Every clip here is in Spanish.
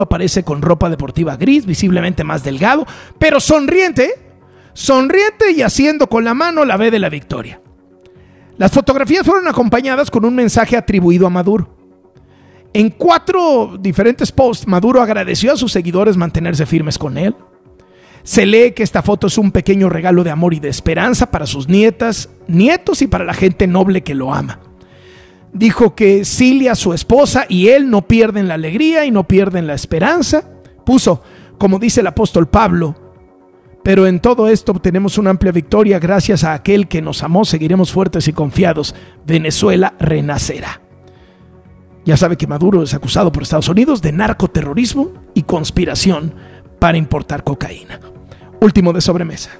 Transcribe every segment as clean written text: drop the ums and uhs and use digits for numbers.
Aparece con ropa deportiva gris, visiblemente más delgado, pero sonriente y haciendo con la mano la V de la victoria. Las fotografías fueron acompañadas con un mensaje atribuido a Maduro. En 4 diferentes posts, Maduro agradeció a sus seguidores mantenerse firmes con él. Se lee que esta foto es un pequeño regalo de amor y de esperanza para sus nietos y para la gente noble que lo ama. Dijo que Cilia, su esposa, y él no pierden la alegría y no pierden la esperanza. Puso, como dice el apóstol Pablo, pero en todo esto obtenemos una amplia victoria gracias a aquel que nos amó, seguiremos fuertes y confiados. Venezuela renacerá. Ya sabe que Maduro es acusado por Estados Unidos de narcoterrorismo y conspiración para importar cocaína. Último de sobremesa.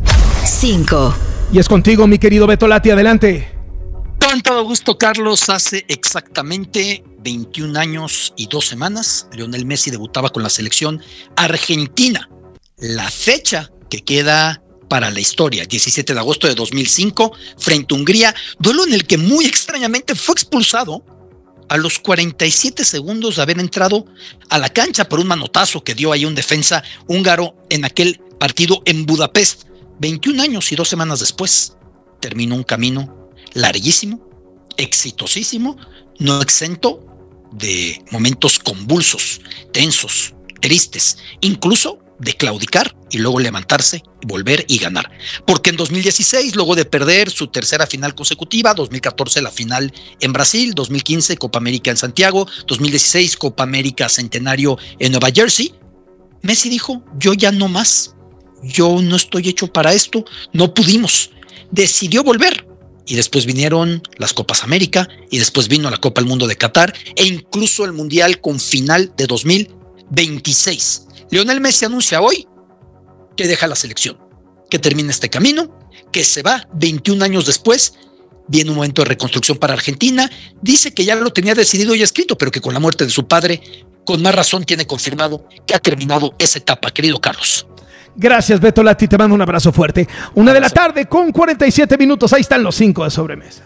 5. Y es contigo, mi querido Beto Lati, adelante. Con todo gusto, Carlos. Hace exactamente 21 años y 2 semanas, Lionel Messi debutaba con la selección argentina. La fecha que queda para la historia, 17 de agosto de 2005, frente a Hungría, duelo en el que muy extrañamente fue expulsado a los 47 segundos de haber entrado a la cancha por un manotazo que dio ahí un defensa húngaro en aquel partido en Budapest. 21 años y 2 semanas después, terminó un camino larguísimo, exitosísimo, no exento de momentos convulsos, tensos, tristes, incluso de claudicar y luego levantarse, volver y ganar. Porque en 2016, luego de perder su tercera final consecutiva, 2014 la final en Brasil, 2015 Copa América en Santiago, 2016 Copa América Centenario en Nueva Jersey, Messi dijo, yo ya no más, yo no estoy hecho para esto, no pudimos. Decidió volver. Y después vinieron las Copas América, y después vino la Copa del Mundo de Qatar, e incluso el Mundial con final de 2026. Lionel Messi anuncia hoy que deja la selección, que termina este camino, que se va 21 años después. Viene un momento de reconstrucción para Argentina. Dice que ya lo tenía decidido y escrito, pero que con la muerte de su padre, con más razón tiene confirmado que ha terminado esa etapa, querido Carlos. Gracias, Beto Lati, te mando un abrazo fuerte. 1 de la tarde con 47 minutos. Ahí están los 5 de sobremesa.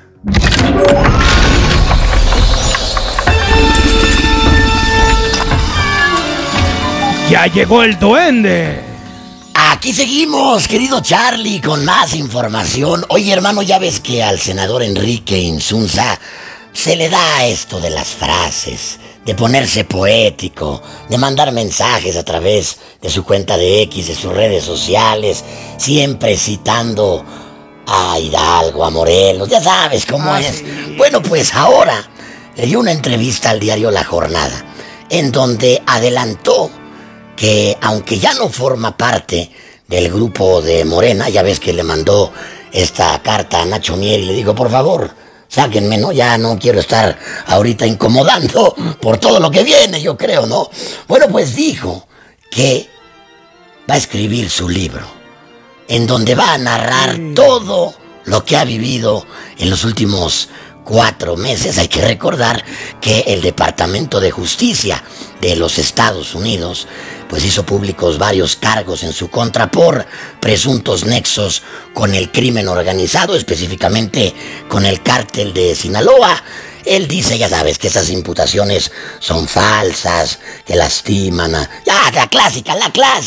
Ya llegó el duende. Aquí seguimos, querido Charlie, con más información. Oye, hermano, ya ves que al senador Enrique Insunza se le da esto de las frases, de ponerse poético, de mandar mensajes a través de su cuenta de X, de sus redes sociales, siempre citando a Hidalgo, a Morelos, ya sabes cómo es. Sí. Bueno, pues ahora le dio una entrevista al diario La Jornada, en donde adelantó que aunque ya no forma parte del grupo de Morena, ya ves que le mandó esta carta a Nacho Mier y le dijo, por favor, sáquenme, ¿no? Ya no quiero estar ahorita incomodando por todo lo que viene, yo creo, ¿no? Bueno, pues dijo que va a escribir su libro, en donde va a narrar todo lo que ha vivido en los últimos 4 meses. Hay que recordar que el Departamento de Justicia de los Estados Unidos pues hizo públicos varios cargos en su contra por presuntos nexos con el crimen organizado, específicamente con el cártel de Sinaloa. Él dice, ya sabes, que esas imputaciones son falsas, que lastiman ya, la clásica,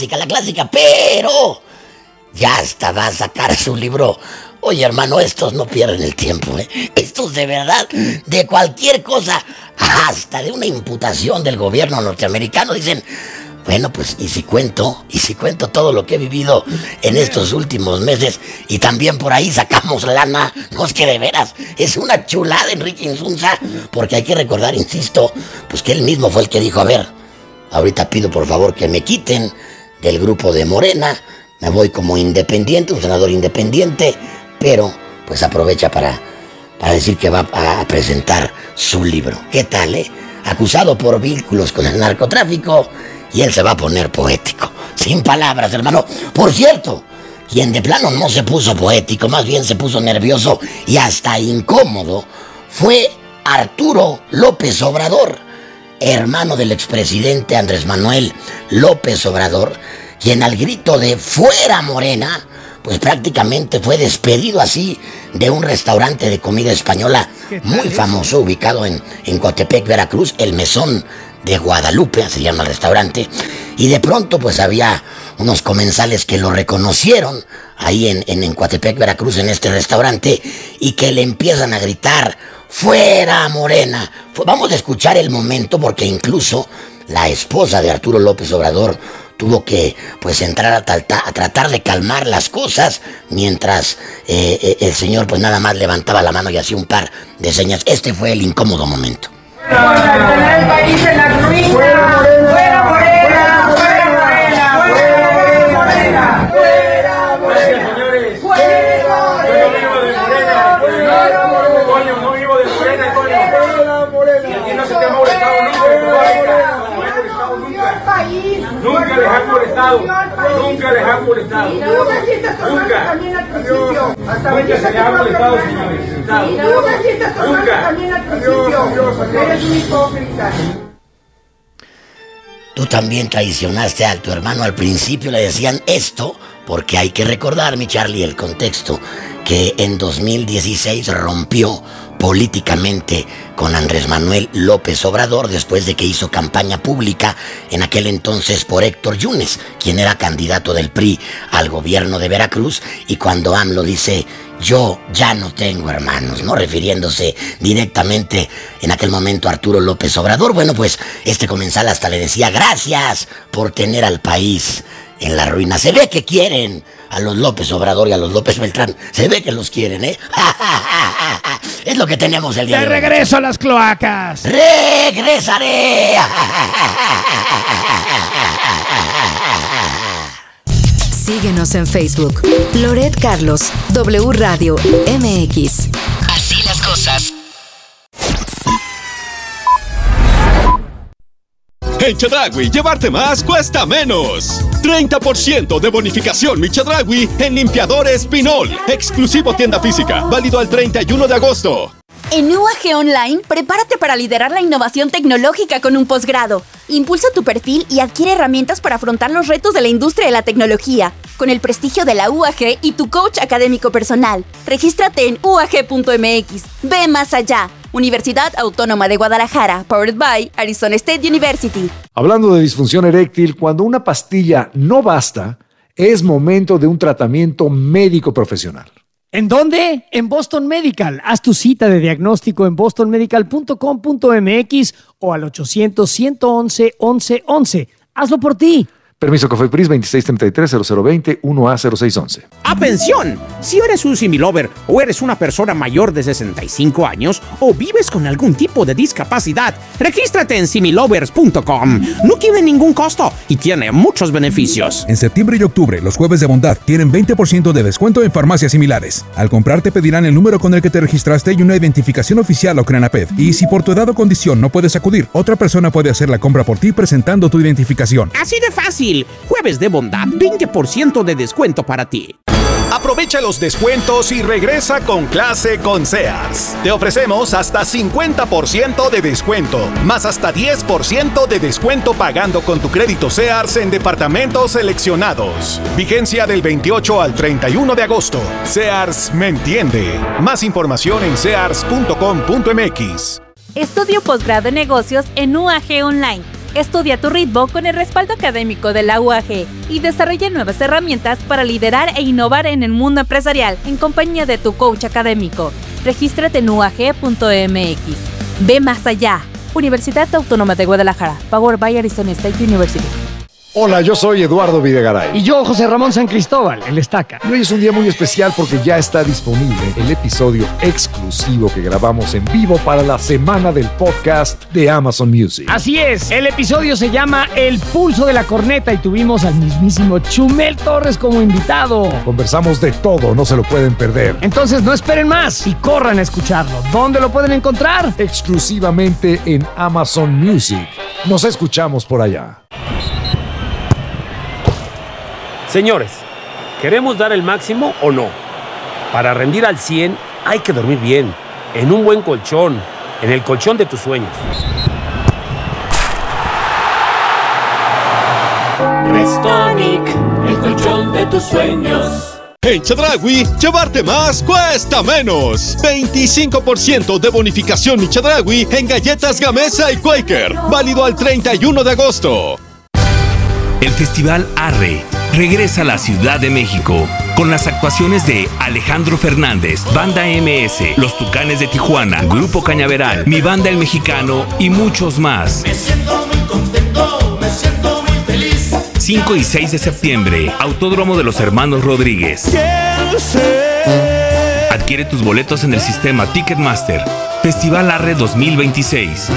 pero ya hasta va a sacar su libro. Oye, hermano, estos no pierden el tiempo, ¿eh? Estos de verdad, de cualquier cosa, hasta de una imputación del gobierno norteamericano, dicen, bueno, pues, y si cuento todo lo que he vivido en estos últimos meses, y también por ahí sacamos lana, no es que de veras, es una chulada Enrique Insunza, porque hay que recordar, insisto, pues que él mismo fue el que dijo, a ver, ahorita pido por favor que me quiten del grupo de Morena, me voy como independiente, un senador independiente, pero pues aprovecha para decir que va a presentar su libro. ¿Qué tal, Acusado por vínculos con el narcotráfico, y él se va a poner poético. Sin palabras, hermano. Por cierto, quien de plano no se puso poético, más bien se puso nervioso y hasta incómodo, fue Arturo López Obrador, hermano del expresidente Andrés Manuel López Obrador, quien al grito de ¡fuera Morena!, pues prácticamente fue despedido así de un restaurante de comida española muy famoso ubicado en Coatepec, Veracruz, el Mesón de Guadalupe, se llama el restaurante, y de pronto pues había unos comensales que lo reconocieron ahí en Coatepec, Veracruz, en este restaurante, y que le empiezan a gritar: ¡fuera Morena! Vamos a escuchar el momento, porque incluso la esposa de Arturo López Obrador tuvo que pues entrar a tratar de calmar las cosas, mientras el señor pues nada más levantaba la mano y hacía un par de señas. Este fue el incómodo momento. ¡Fuera el país en la ruina! ¡Fuera Morena! ¡Fuera Morena! ¡Fuera Morena! ¡Fuera Morena! Señores, ¡fuera Morena! ¡Fuera Morena! ¡Coño, no vivo de Morena, coño! ¡Fuera Morena! Y aquí no se te ha molestado nunca les han molestado. Nunca les han molestado. Nunca. Nunca se les ha molestado, señores. Nunca. Eres un hipócrita. Tú también traicionaste a tu hermano. Al principio le decían esto, porque hay que recordar, mi Charlie, el contexto, que en 2016 rompió políticamente con Andrés Manuel López Obrador después de que hizo campaña pública en aquel entonces por Héctor Yunes, quien era candidato del PRI al gobierno de Veracruz, y cuando AMLO dice: yo ya no tengo hermanos, ¿no?, refiriéndose directamente en aquel momento a Arturo López Obrador, bueno, pues este comensal hasta le decía: gracias por tener al país en la ruina. Se ve que quieren a los López Obrador y a los López Beltrán. Se ve que los quieren, ¿eh? Es lo que tenemos el día de hoy. ¡De regreso a las cloacas! ¡Regresaré! Síguenos en Facebook. Loret Carlos, W Radio MX. Así las cosas. En Chedraui, llevarte más cuesta menos. 30% de bonificación Mi Chedraui en limpiadores Pinol. Exclusivo tienda física, válido al 31 de agosto. En UAG Online, prepárate para liderar la innovación tecnológica con un posgrado. Impulsa tu perfil y adquiere herramientas para afrontar los retos de la industria de la tecnología, con el prestigio de la UAG y tu coach académico personal. Regístrate en uag.mx. Ve más allá. Universidad Autónoma de Guadalajara, powered by Arizona State University. Hablando de disfunción eréctil, cuando una pastilla no basta, es momento de un tratamiento médico profesional. ¿En dónde? En Boston Medical. Haz tu cita de diagnóstico en bostonmedical.com.mx o al 800-111-1111. Hazlo por ti. Permiso COFEPRIS 2633-0020 1A0611. ¡Atención! Si eres un similover o eres una persona mayor de 65 años o vives con algún tipo de discapacidad, regístrate en similovers.com. No tiene ningún costo y tiene muchos beneficios. En septiembre y octubre, los jueves de bondad tienen 20% de descuento en farmacias similares. Al comprar te pedirán el número con el que te registraste y una identificación oficial o CRENAPED. Y si por tu edad o condición no puedes acudir, otra persona puede hacer la compra por ti presentando tu identificación. Así de fácil. Jueves de bondad, 20% de descuento para ti. Aprovecha los descuentos y regresa con clase con Sears. Te ofrecemos hasta 50% de descuento, más hasta 10% de descuento pagando con tu crédito Sears en departamentos seleccionados. Vigencia del 28 al 31 de agosto. Sears me entiende. Más información en sears.com.mx. Estudio posgrado en negocios en UAG Online. Estudia tu ritmo con el respaldo académico de la UAG y desarrolla nuevas herramientas para liderar e innovar en el mundo empresarial en compañía de tu coach académico. Regístrate en uag.mx. Ve más allá. Universidad Autónoma de Guadalajara. Powered by Arizona State University. Hola, yo soy Eduardo Videgaray. Y yo, José Ramón San Cristóbal, el Estaca. Y hoy es un día muy especial porque ya está disponible el episodio exclusivo que grabamos en vivo para la semana del podcast de Amazon Music. Así es, el episodio se llama El Pulso de la Corneta y tuvimos al mismísimo Chumel Torres como invitado. Conversamos de todo, no se lo pueden perder. Entonces no esperen más y corran a escucharlo. ¿Dónde lo pueden encontrar? Exclusivamente en Amazon Music. Nos escuchamos por allá. Señores, ¿queremos dar el máximo o no? Para rendir al 100 hay que dormir bien, en un buen colchón, en el colchón de tus sueños. Restonic, el colchón de tus sueños. En Chedraui, llevarte más cuesta menos. 25% de bonificación Mi Chedraui en galletas Gamesa y Quaker. Válido al 31 de agosto. El Festival Arre regresa a la Ciudad de México con las actuaciones de Alejandro Fernández, Banda MS, Los Tucanes de Tijuana, Grupo Cañaveral, Mi Banda El Mexicano y muchos más. Me siento muy contento, me siento muy feliz. 5 y 6 de septiembre, Autódromo de los Hermanos Rodríguez. Adquiere tus boletos en el sistema Ticketmaster. Festival Arre 2026.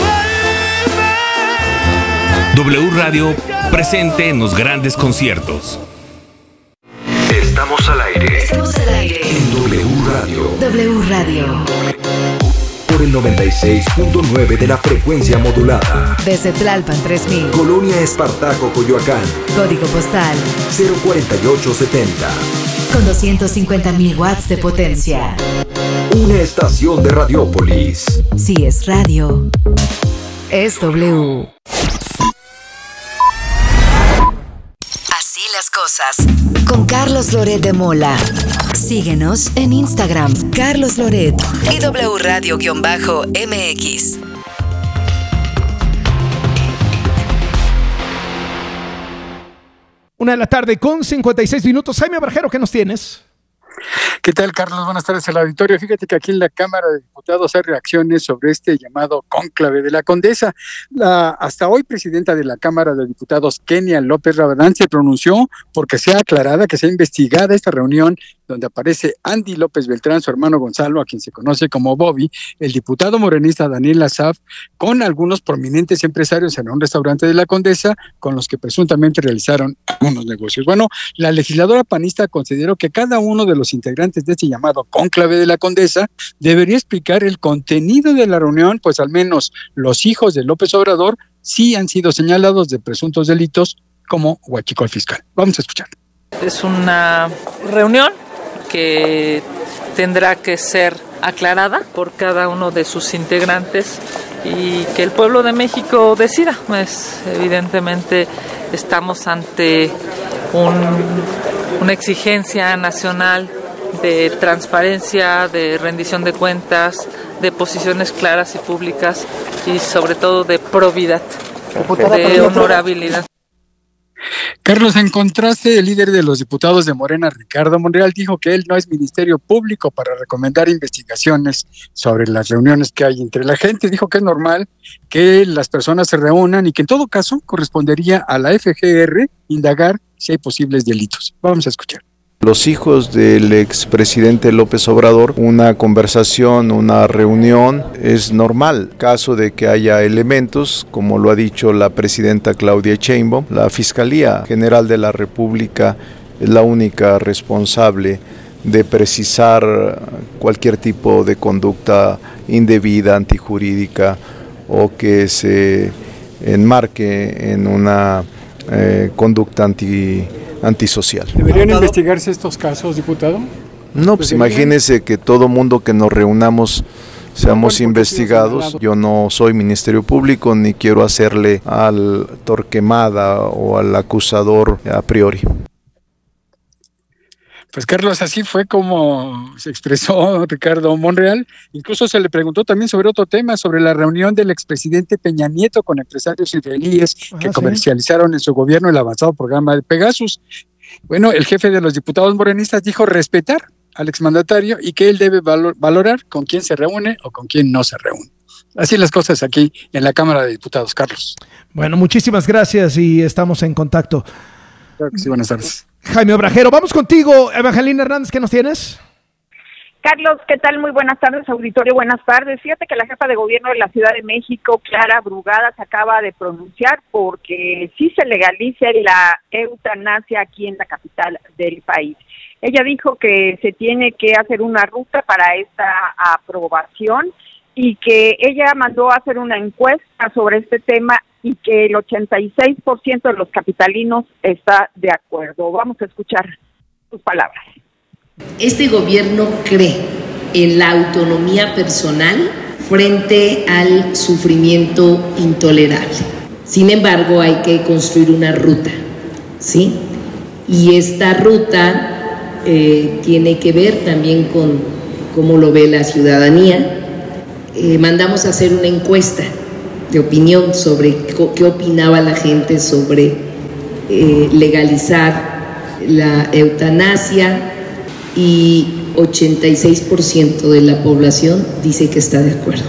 W Radio presente en los grandes conciertos. Estamos al aire. Estamos al aire. En W Radio. W Radio. Por el 96.9 de la frecuencia modulada. Desde Tlalpan 3000. Colonia Espartaco, Coyoacán. Código postal 04870. con 250.000 watts de potencia. Una estación de Radiópolis. Si es radio, es W. Así las cosas. Con Carlos Loret de Mola. Síguenos en Instagram, Carlos Loret y W Radio-MX. Una de la tarde con 56 minutos. Jaime Abrajero, ¿qué nos tienes? ¿Qué tal, Carlos? Buenas tardes al auditorio. Fíjate que aquí en la Cámara de Diputados hay reacciones sobre este llamado cónclave de la Condesa. La hasta hoy presidenta de la Cámara de Diputados, Kenia López Rabadán, se pronunció porque sea aclarada, que sea investigada esta reunión donde aparece Andy López Beltrán, su hermano Gonzalo, a quien se conoce como Bobby, el diputado morenista Daniel Asaf, con algunos prominentes empresarios en un restaurante de la Condesa, con los que presuntamente realizaron algunos negocios. Bueno, la legisladora panista consideró que cada uno de los integrantes de este llamado cónclave de la Condesa debería explicar el contenido de la reunión, pues al menos los hijos de López Obrador sí han sido señalados de presuntos delitos como huachicol fiscal. Vamos a escuchar. Es una reunión que tendrá que ser aclarada por cada uno de sus integrantes y que el pueblo de México decida. Pues evidentemente estamos ante una exigencia nacional de transparencia, de rendición de cuentas, de posiciones claras y públicas y sobre todo de probidad, de honorabilidad. Carlos, en contraste, el líder de los diputados de Morena, Ricardo Monreal, dijo que él no es ministerio público para recomendar investigaciones sobre las reuniones que hay entre la gente. Dijo que es normal que las personas se reúnan y que en todo caso correspondería a la FGR indagar si hay posibles delitos. Vamos a escuchar. Los hijos del expresidente López Obrador, una conversación, una reunión es normal. Caso de que haya elementos, como lo ha dicho la presidenta Claudia Sheinbaum, la Fiscalía General de la República es la única responsable de precisar cualquier tipo de conducta indebida, antijurídica o que se enmarque en una conducta antisocial. ¿Deberían investigarse estos casos, diputado? No, pues imagínese que todo mundo que nos reunamos seamos investigados. Yo no soy Ministerio Público ni quiero hacerle al Torquemada o al acusador a priori. Pues Carlos, así fue como se expresó Ricardo Monreal. Incluso se le preguntó también sobre otro tema, sobre la reunión del expresidente Peña Nieto con empresarios israelíes que comercializaron en su gobierno el avanzado programa de Pegasus. Bueno, el jefe de los diputados morenistas dijo respetar al exmandatario y que él debe valorar con quién se reúne o con quién no se reúne. Así las cosas aquí en la Cámara de Diputados, Carlos. Bueno, muchísimas gracias y estamos en contacto. Claro que sí, buenas tardes. Jaime Obrajero, vamos contigo. Evangelina Hernández, ¿qué nos tienes? Carlos, ¿qué tal? Muy buenas tardes, auditorio, buenas tardes. Fíjate que la jefa de gobierno de la Ciudad de México, Clara Brugada, se acaba de pronunciar porque sí se legalice la eutanasia aquí en la capital del país. Ella dijo que se tiene que hacer una ruta para esta aprobación y que ella mandó a hacer una encuesta sobre este tema y que el 86% de los capitalinos está de acuerdo. Vamos a escuchar sus palabras. Este gobierno cree en la autonomía personal frente al sufrimiento intolerable. Sin embargo, hay que construir una ruta, ¿sí? Y esta ruta tiene que ver también con cómo lo ve la ciudadanía. Mandamos a hacer una encuesta de opinión sobre qué opinaba la gente sobre legalizar la eutanasia, y 86% de la población dice que está de acuerdo.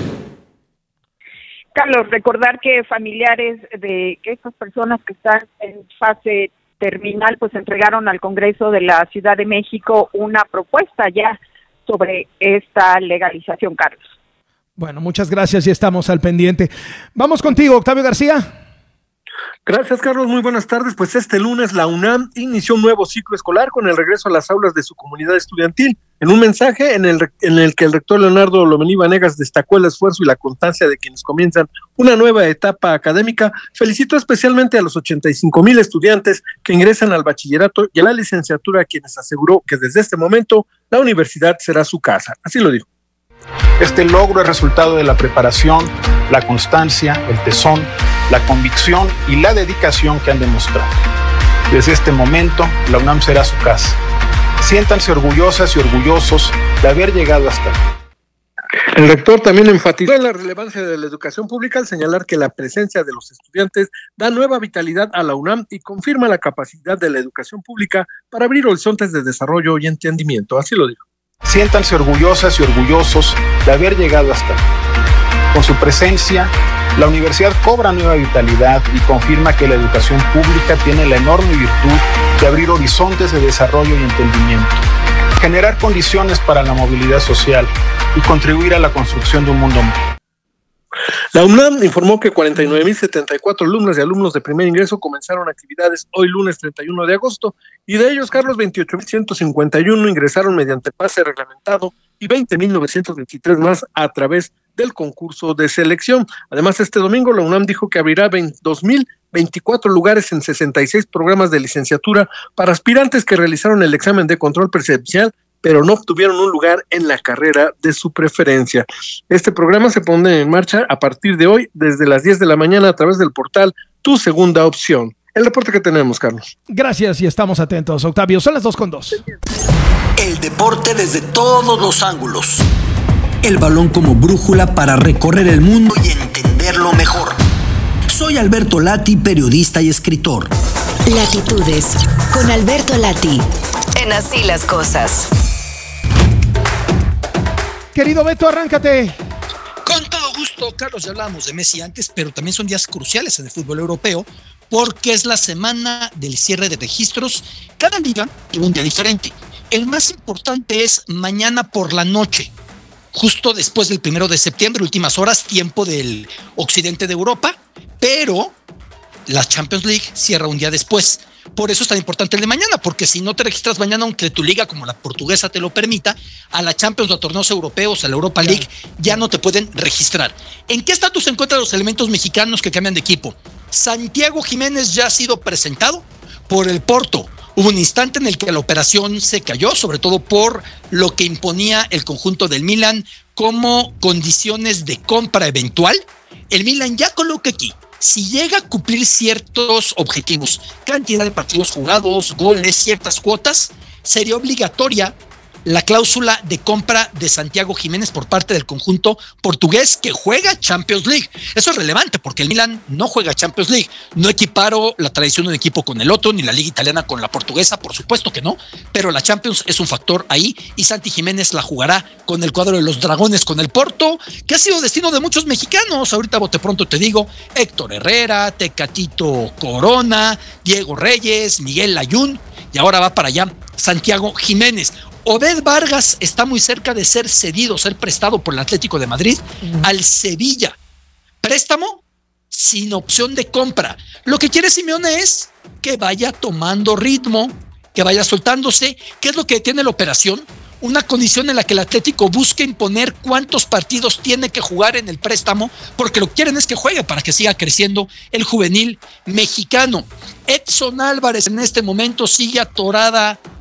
Carlos, recordar que familiares de estas personas que están en fase terminal pues entregaron al Congreso de la Ciudad de México una propuesta ya sobre esta legalización, Carlos. Bueno, muchas gracias y estamos al pendiente. Vamos contigo, Octavio García. Gracias, Carlos. Muy buenas tardes. Pues este lunes la UNAM inició un nuevo ciclo escolar con el regreso a las aulas de su comunidad estudiantil. En un mensaje en el que el rector Leonardo Lomelí Vanegas destacó el esfuerzo y la constancia de quienes comienzan una nueva etapa académica, felicitó especialmente a los 85,000 estudiantes que ingresan al bachillerato y a la licenciatura, a quienes aseguró que desde este momento la universidad será su casa. Así lo dijo. Este logro es resultado de la preparación, la constancia, el tesón, la convicción y la dedicación que han demostrado. Desde este momento, la UNAM será su casa. Siéntanse orgullosas y orgullosos de haber llegado hasta aquí. El rector también enfatizó en la relevancia de la educación pública al señalar que la presencia de los estudiantes da nueva vitalidad a la UNAM y confirma la capacidad de la educación pública para abrir horizontes de desarrollo y entendimiento. Así lo dijo. Siéntanse orgullosas y orgullosos de haber llegado hasta aquí. Con su presencia, la universidad cobra nueva vitalidad y confirma que la educación pública tiene la enorme virtud de abrir horizontes de desarrollo y entendimiento, generar condiciones para la movilidad social y contribuir a la construcción de un mundo mejor. La UNAM informó que 49,074 alumnas y alumnos de primer ingreso comenzaron actividades hoy lunes 31 de agosto y de ellos, Carlos, 28,151 ingresaron mediante pase reglamentado y 20,923 más a través del concurso de selección. Además, este domingo la UNAM dijo que abrirá 22,024 lugares en 66 programas de licenciatura para aspirantes que realizaron el examen de control presencial pero no obtuvieron un lugar en la carrera de su preferencia. Este programa se pone en marcha a partir de hoy, desde las 10 de la mañana, a través del portal Tu Segunda Opción. El reporte que tenemos, Carlos. Gracias y estamos atentos, Octavio. Son las 2:02. El deporte desde todos los ángulos. El balón como brújula para recorrer el mundo y entenderlo mejor. Soy Alberto Lati, periodista y escritor. Latitudes, con Alberto Lati, en Así las Cosas. Querido Beto, arráncate. Con todo gusto, Carlos, ya hablábamos de Messi antes, pero también son días cruciales en el fútbol europeo, porque es la semana del cierre de registros. Cada liga tiene un día diferente. El más importante es mañana por la noche, justo después del 1 de septiembre, últimas horas, tiempo del occidente de Europa, pero la Champions League cierra un día después. Por eso es tan importante el de mañana, porque si no te registras mañana, aunque tu liga como la portuguesa te lo permita, a la Champions, a torneos europeos, a la Europa League, ya no te pueden registrar. ¿En qué estatus se encuentran los elementos mexicanos que cambian de equipo? Santiago Jiménez ya ha sido presentado por el Porto. Hubo un instante en el que la operación se cayó, sobre todo por lo que imponía el conjunto del Milan como condiciones de compra eventual. El Milan ya coloca aquí, si llega a cumplir ciertos objetivos, cantidad de partidos jugados, goles, ciertas cuotas, sería obligatoria la cláusula de compra de Santiago Jiménez por parte del conjunto portugués que juega Champions League. Eso es relevante porque el Milan no juega Champions League. No equiparo la tradición de un equipo con el otro, ni la liga italiana con la portuguesa, por supuesto que no, pero la Champions es un factor ahí y Santi Jiménez la jugará con el cuadro de los Dragones, con el Porto, que ha sido destino de muchos mexicanos. Ahorita bote pronto te digo, Héctor Herrera, Tecatito Corona, Diego Reyes, Miguel Layún, y ahora va para allá Santiago Jiménez. Obed Vargas está muy cerca de ser cedido, ser prestado por el Atlético de Madrid al Sevilla. Préstamo sin opción de compra. Lo que quiere Simeone es que vaya tomando ritmo, que vaya soltándose. ¿Qué es lo que tiene la operación? Una condición en la que el Atlético busca imponer cuántos partidos tiene que jugar en el préstamo, porque lo que quieren es que juegue para que siga creciendo el juvenil mexicano. Edson Álvarez en este momento sigue atorada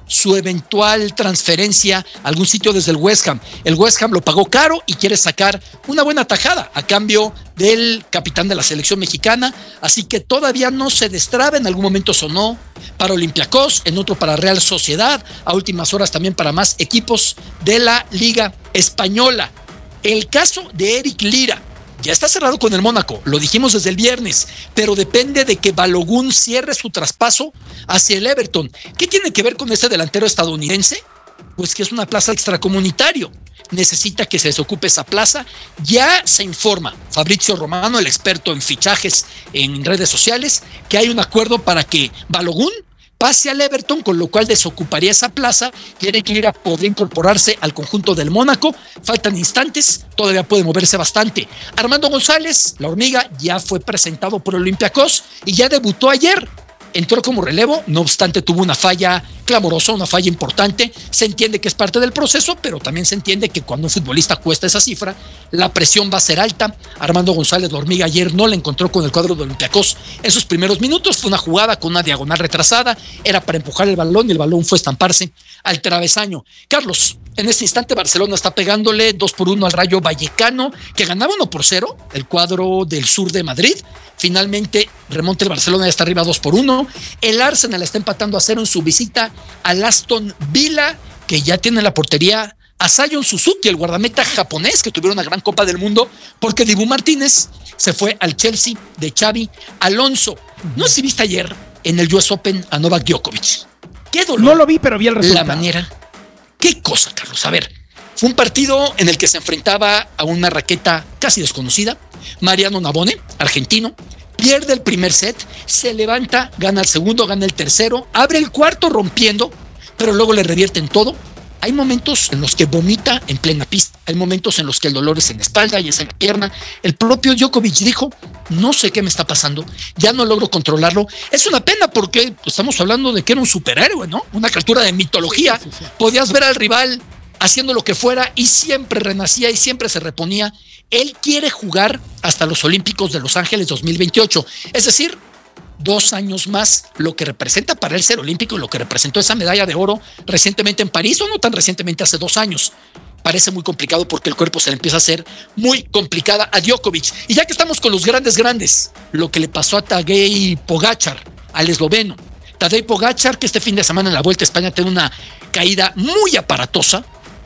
su eventual transferencia a algún sitio desde el West Ham. El West Ham lo pagó caro y quiere sacar una buena tajada a cambio del capitán de la selección mexicana, así que todavía no se destraba. En algún momento sonó para Olympiacos, en otro para Real Sociedad, a últimas horas también para más equipos de la Liga Española. El caso de Eric Lira ya está cerrado con el Mónaco, lo dijimos desde el viernes, pero depende de que Balogun cierre su traspaso hacia el Everton. ¿Qué tiene que ver con este delantero estadounidense? Pues que es una plaza extracomunitario. Necesita que se desocupe esa plaza. Ya se informa Fabrizio Romano, el experto en fichajes en redes sociales, que hay un acuerdo para que Balogun pase al Everton, con lo cual desocuparía esa plaza. Eric Lira podría incorporarse al conjunto del Mónaco. Faltan instantes, todavía puede moverse bastante. Armando González, la hormiga, ya fue presentado por Olympiacos y ya debutó ayer. Entró como relevo, no obstante tuvo una falla clamorosa, una falla importante. Se entiende que es parte del proceso, pero también se entiende que cuando un futbolista cuesta esa cifra, la presión va a ser alta. Armando González, la hormiga, ayer no la encontró con el cuadro de Olympiacos en sus primeros minutos. Fue una jugada con una diagonal retrasada, era para empujar el balón y el balón fue a estamparse al travesaño. Carlos, en este instante Barcelona está pegándole 2-1 al Rayo Vallecano, que ganaba 1-0, el cuadro del sur de Madrid. Finalmente remonta el Barcelona, ya está arriba 2-1. El Arsenal está empatando a 0 en su visita al Aston Villa, que ya tiene la portería a Sion Suzuki, el guardameta japonés, que tuvieron una gran Copa del Mundo, porque Dibu Martínez se fue al Chelsea de Xavi Alonso. No sé si viste ayer en el US Open a Novak Djokovic. Qué dolor. No lo vi, pero vi el resultado. La manera. Qué cosa, Carlos. A ver, fue un partido en el que se enfrentaba a una raqueta casi desconocida. Mariano Navone, argentino, pierde el primer set, se levanta, gana el segundo, gana el tercero, abre el cuarto rompiendo, pero luego le revierten todo. Hay momentos en los que vomita en plena pista, hay momentos en los que el dolor es en la espalda y es en la pierna. El propio Djokovic dijo, no sé qué me está pasando, ya no logro controlarlo. Es una pena porque estamos hablando de que era un superhéroe, ¿no? Una criatura de mitología. Sí. Podías ver al rival haciendo lo que fuera y siempre renacía y siempre se reponía. Él quiere jugar hasta los Olímpicos de Los Ángeles 2028, es decir, 2 años más, lo que representa para él ser olímpico y lo que representó esa medalla de oro recientemente en París, o no tan recientemente, hace 2 años. Parece muy complicado porque el cuerpo se le empieza a hacer muy complicada a Djokovic. Y ya que estamos con los grandes, lo que le pasó a Tadej Pogačar, al esloveno. Tadej Pogačar, que este fin de semana en la Vuelta a España tiene una caída muy aparatosa,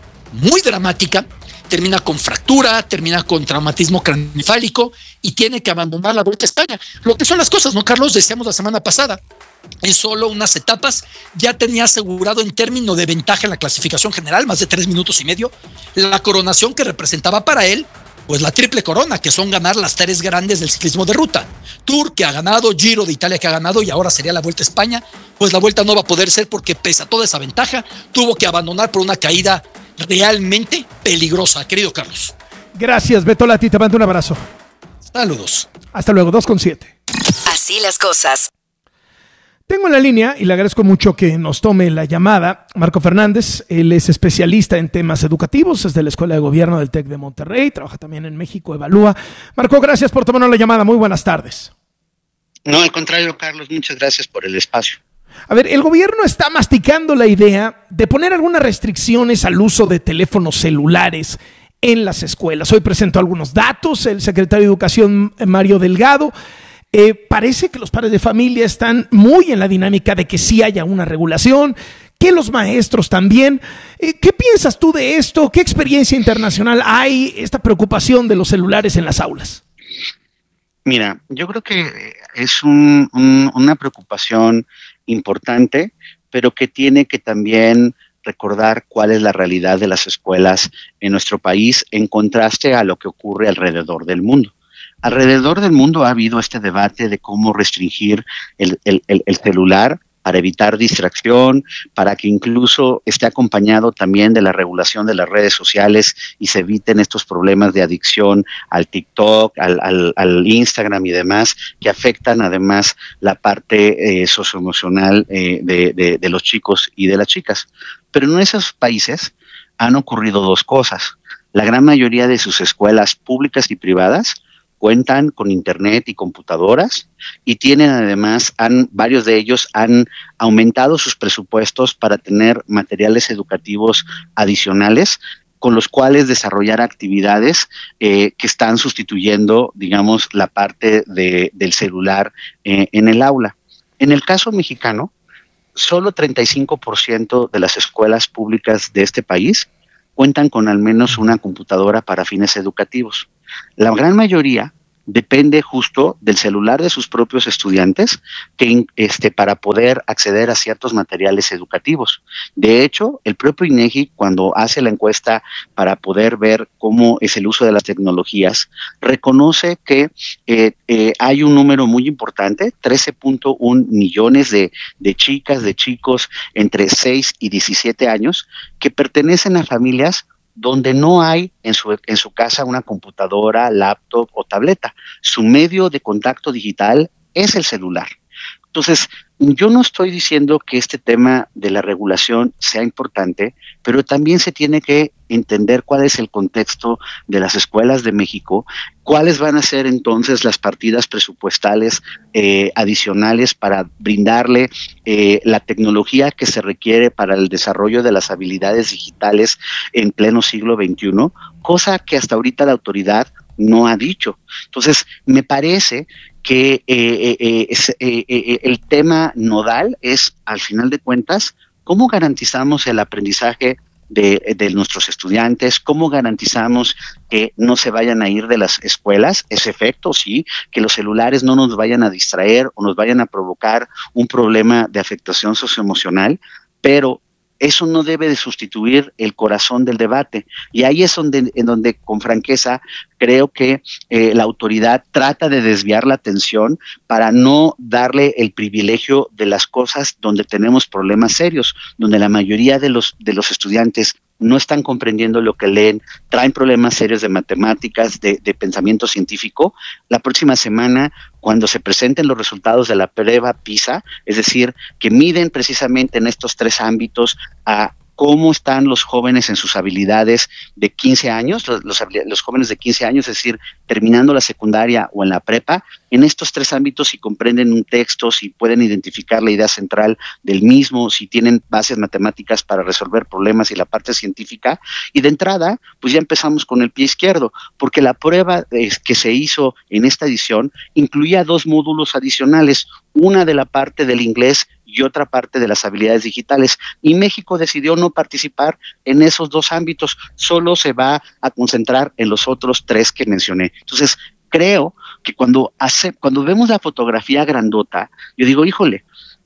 muy dramática, termina con fractura, termina con traumatismo craneoencefálico y tiene que abandonar la Vuelta a España. Lo que son las cosas, ¿no, Carlos? Decíamos la semana pasada, en solo unas etapas ya tenía asegurado en términos de ventaja en la clasificación general, más de 3 minutos y medio, la coronación que representaba para él, pues la triple corona, que son ganar las 3 grandes del ciclismo de ruta. Tour, que ha ganado, Giro de Italia, que ha ganado, y ahora sería la Vuelta a España. Pues la Vuelta no va a poder ser porque, pese a toda esa ventaja, tuvo que abandonar por una caída realmente peligrosa, querido Carlos. Gracias, Beto Lati, te mando un abrazo. Saludos. Hasta luego, 2:7. Así las cosas. Tengo en la línea, y le agradezco mucho que nos tome la llamada, Marco Fernández. Él es especialista en temas educativos, es de la Escuela de Gobierno del TEC de Monterrey, trabaja también en México Evalúa. Marco, gracias por tomarnos la llamada, muy buenas tardes. No, al contrario, Carlos, muchas gracias por el espacio. A ver, el gobierno está masticando la idea de poner algunas restricciones al uso de teléfonos celulares en las escuelas. Hoy presentó algunos datos el secretario de Educación, Mario Delgado. Parece que los padres de familia están muy en la dinámica de que sí haya una regulación, que los maestros también. ¿Qué piensas tú de esto? ¿Qué experiencia internacional hay, esta preocupación de los celulares en las aulas? Mira, yo creo que es una preocupación importante, pero que tiene que también recordar cuál es la realidad de las escuelas en nuestro país en contraste a lo que ocurre alrededor del mundo. Alrededor del mundo ha habido este debate de cómo restringir el celular para evitar distracción, para que incluso esté acompañado también de la regulación de las redes sociales y se eviten estos problemas de adicción al TikTok, al Instagram y demás, que afectan además la parte socioemocional de los chicos y de las chicas. Pero en esos países han ocurrido 2 cosas. La gran mayoría de sus escuelas públicas y privadas cuentan con internet y computadoras y tienen además, varios de ellos han aumentado sus presupuestos para tener materiales educativos adicionales con los cuales desarrollar actividades que están sustituyendo, digamos, la parte del celular en el aula. En el caso mexicano, solo 35% de las escuelas públicas de este país cuentan con al menos una computadora para fines educativos. La gran mayoría depende justo del celular de sus propios estudiantes para poder acceder a ciertos materiales educativos. De hecho, el propio INEGI, cuando hace la encuesta para poder ver cómo es el uso de las tecnologías, reconoce que hay un número muy importante, 13.1 millones de chicas, de chicos entre 6 y 17 años, que pertenecen a familias donde no hay en su casa una computadora, laptop o tableta. Su medio de contacto digital es el celular. Entonces, yo no estoy diciendo que este tema de la regulación sea importante, pero también se tiene que entender cuál es el contexto de las escuelas de México, cuáles van a ser entonces las partidas presupuestales adicionales para brindarle la tecnología que se requiere para el desarrollo de las habilidades digitales en pleno siglo XXI, cosa que hasta ahorita la autoridad no ha dicho. Entonces, me parece que el tema nodal es, al final de cuentas, cómo garantizamos el aprendizaje de nuestros estudiantes, cómo garantizamos que no se vayan a ir de las escuelas, ese efecto, sí, que los celulares no nos vayan a distraer o nos vayan a provocar un problema de afectación socioemocional, pero eso no debe de sustituir el corazón del debate. Y ahí es en donde con franqueza, creo que la autoridad trata de desviar la atención para no darle el privilegio de las cosas donde tenemos problemas serios, donde la mayoría de los estudiantes no están comprendiendo lo que leen, traen problemas serios de matemáticas, de pensamiento científico. La próxima semana, cuando se presenten los resultados de la prueba PISA, es decir, que miden precisamente en estos 3 ámbitos a cómo están los jóvenes en sus habilidades de 15 años, los jóvenes de 15 años, es decir, terminando la secundaria o en la prepa, en estos 3 ámbitos, si comprenden un texto, si pueden identificar la idea central del mismo, si tienen bases matemáticas para resolver problemas y la parte científica. Y de entrada, pues ya empezamos con el pie izquierdo, porque la prueba que se hizo en esta edición incluía 2 módulos adicionales, una de la parte del inglés y otra parte de las habilidades digitales. Y México decidió no participar en esos 2 ámbitos, solo se va a concentrar en los otros 3 que mencioné. Entonces, creo que cuando vemos la fotografía grandota, yo digo, híjole,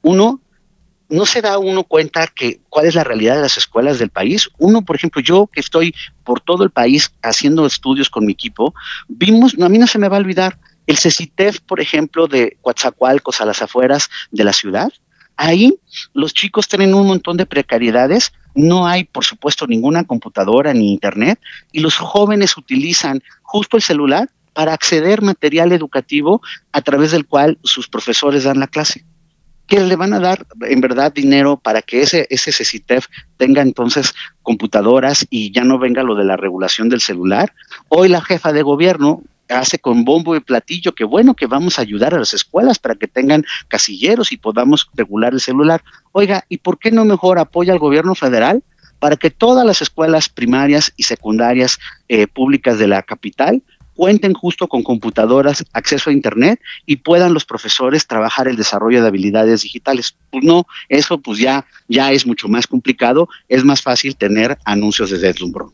no se da uno cuenta que cuál es la realidad de las escuelas del país. Uno, por ejemplo, yo que estoy por todo el país haciendo estudios con mi equipo, a mí no se me va a olvidar el CECITEF, por ejemplo, de Coatzacoalcos, a las afueras de la ciudad. Ahí los chicos tienen un montón de precariedades, no hay, por supuesto, ninguna computadora ni internet, y los jóvenes utilizan justo el celular para acceder a material educativo a través del cual sus profesores dan la clase. Que le van a dar, en verdad, dinero para que ese CECITEF tenga entonces computadoras y ya no venga lo de la regulación del celular. Hoy la jefa de gobierno hace con bombo y platillo que bueno, que vamos a ayudar a las escuelas para que tengan casilleros y podamos regular el celular. Oiga, ¿y por qué no mejor apoya al gobierno federal para que todas las escuelas primarias y secundarias públicas de la capital cuenten justo con computadoras, acceso a internet y puedan los profesores trabajar el desarrollo de habilidades digitales? Pues no, eso pues ya es mucho más complicado, es más fácil tener anuncios de deslumbrón.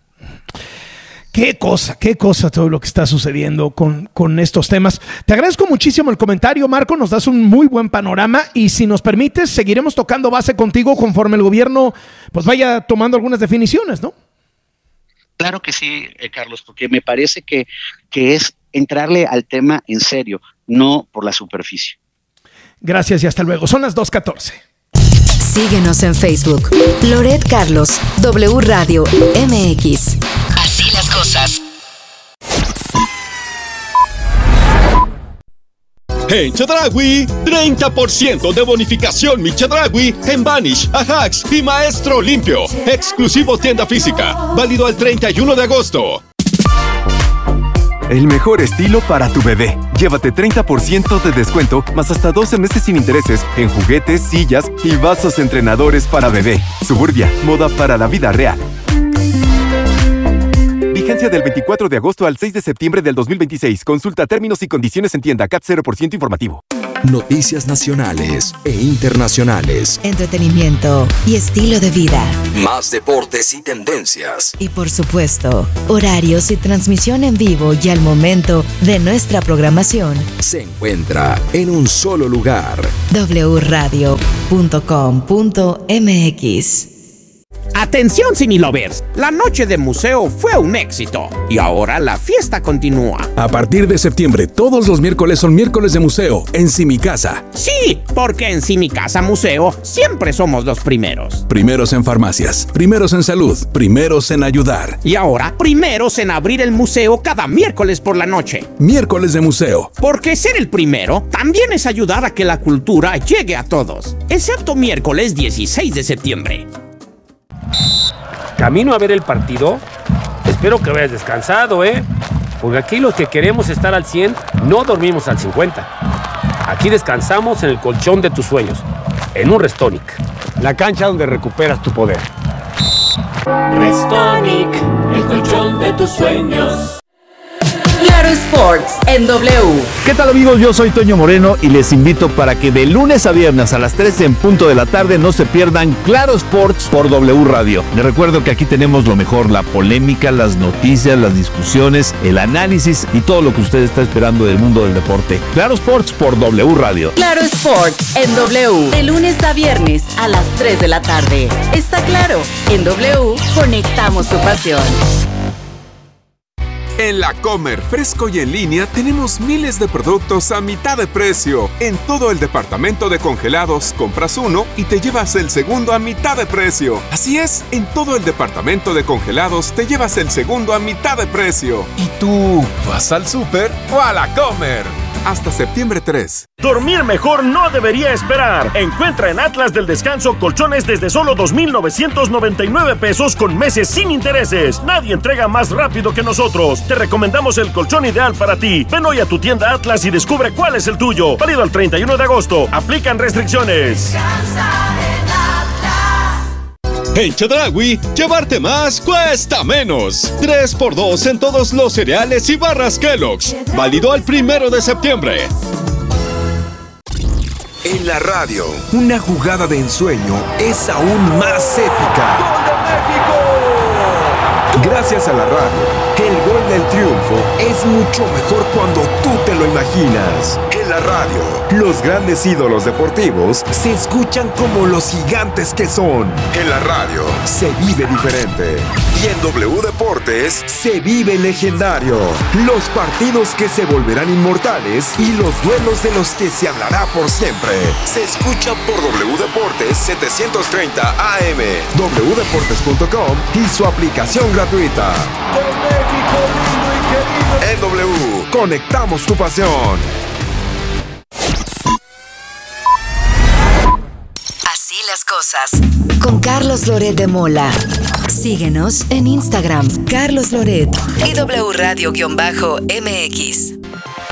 Qué cosa todo lo que está sucediendo con estos temas. Te agradezco muchísimo el comentario, Marco, nos das un muy buen panorama y si nos permites, seguiremos tocando base contigo conforme el gobierno pues vaya tomando algunas definiciones, ¿no? Claro que sí, Carlos, porque me parece que es entrarle al tema en serio, no por la superficie. Gracias y hasta luego. Son las 2:14. Síguenos en Facebook. Loret Carlos, W Radio MX. Así las cosas. En Chedraui, 30% de bonificación Mi Chedraui en Vanish, Ajax y Maestro Limpio. Exclusivo tienda física. Válido al 31 de agosto. el mejor estilo para tu bebé. Llévate 30% de descuento más hasta 12 meses sin intereses en juguetes, sillas y vasos entrenadores para bebé. Suburbia, moda para la vida real. Vigencia del 24 de agosto al 6 de septiembre del 2026. Consulta términos y condiciones en tienda. CAT 0% informativo. Noticias nacionales e internacionales. Entretenimiento y estilo de vida. Más deportes y tendencias. Y por supuesto, horarios y transmisión en vivo y al momento de nuestra programación. Se encuentra en un solo lugar. wradio.com.mx. Atención Cinelovers, la noche de museo fue un éxito y ahora la fiesta continúa. A partir de septiembre, todos los miércoles son miércoles de museo en Simicasa. Sí, porque en Simicasa Museo siempre somos los primeros. Primeros en farmacias, primeros en salud, primeros en ayudar. Y ahora, primeros en abrir el museo cada miércoles por la noche. Miércoles de museo. Porque ser el primero también es ayudar a que la cultura llegue a todos, excepto miércoles 16 de septiembre. Camino a ver el partido. Espero que vayas descansado, porque aquí los que queremos estar al 100 no dormimos al 50. Aquí descansamos en el colchón de tus sueños, en un Restonic, la cancha donde recuperas tu poder. Restonic, el colchón de tus sueños. Claro Sports en W. ¿Qué tal, amigos? Yo soy Toño Moreno y les invito para que de lunes a viernes a las 3 en punto de la tarde no se pierdan Claro Sports por W Radio. Les recuerdo que aquí tenemos lo mejor, la polémica, las noticias, las discusiones, el análisis y todo lo que usted está esperando del mundo del deporte. Claro Sports por W Radio. Claro Sports en W. De lunes a viernes a las 3 de la tarde. Está claro, en W conectamos tu pasión. En La Comer, fresco y en línea, tenemos miles de productos a mitad de precio. En todo el departamento de congelados, compras uno y te llevas el segundo a mitad de precio. Así es, en todo el departamento de congelados te llevas el segundo a mitad de precio. ¿Y tú vas al súper o a La Comer? Hasta septiembre 3. Dormir mejor no debería esperar. Encuentra en Atlas del Descanso colchones desde solo 2,999 pesos con meses sin intereses. Nadie entrega más rápido que nosotros. Te recomendamos el colchón ideal para ti. Ven hoy a tu tienda Atlas y descubre cuál es el tuyo. Válido al 31 de agosto. Aplican restricciones. En Chedraui, llevarte más cuesta menos. 3x2 en todos los cereales y barras Kellogg's. Válido al 1 de septiembre. En la radio, una jugada de ensueño es aún más épica. ¡Gol de México! Gracias a la radio, el gol del triunfo es mucho mejor cuando tú te lo imaginas. En la radio, los grandes ídolos deportivos se escuchan como los gigantes que son. En la radio, se vive diferente. Y en W Deportes, se vive legendario. Los partidos que se volverán inmortales y los duelos de los que se hablará por siempre. Se escucha por W Deportes 730 AM, wdeportes.com y su aplicación gratuita. En W, conectamos tu pasión. Así las cosas. Con Carlos Loret de Mola. Síguenos en Instagram, Carlos Loret y W Radio-MX.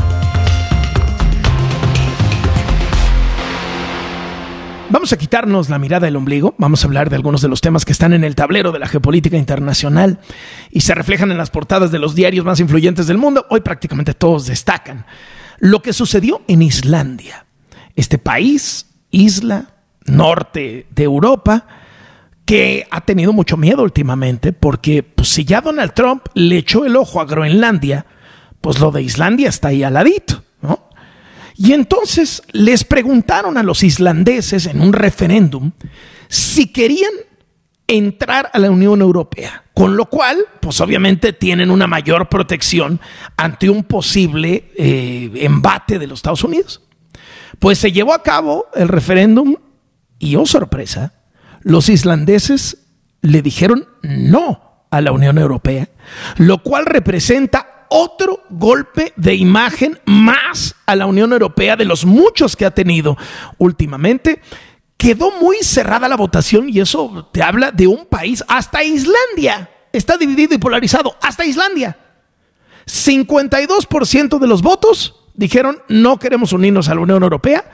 Vamos a quitarnos la mirada del ombligo, vamos a hablar de algunos de los temas que están en el tablero de la geopolítica internacional y se reflejan en las portadas de los diarios más influyentes del mundo. Hoy prácticamente todos destacan lo que sucedió en Islandia, este país, isla, norte de Europa, que ha tenido mucho miedo últimamente porque pues, si ya Donald Trump le echó el ojo a Groenlandia, pues lo de Islandia está ahí al ladito, ¿no? Y entonces les preguntaron a los islandeses en un referéndum si querían entrar a la Unión Europea, con lo cual, pues obviamente tienen una mayor protección ante un posible embate de los Estados Unidos. Pues se llevó a cabo el referéndum y, oh sorpresa, los islandeses le dijeron no a la Unión Europea, lo cual representa otro golpe de imagen más a la Unión Europea de los muchos que ha tenido últimamente. Quedó muy cerrada la votación y eso te habla de un país, hasta Islandia está dividido y polarizado, hasta Islandia. 52% de los votos dijeron no queremos unirnos a la Unión Europea,